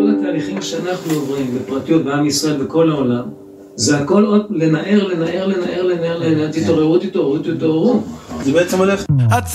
כל התהליכים שאנחנו עוברים בפרטיות בעם ישראל וכל העולם, זה הכל עוד לנער, תתעוררו. זה בעצם הולך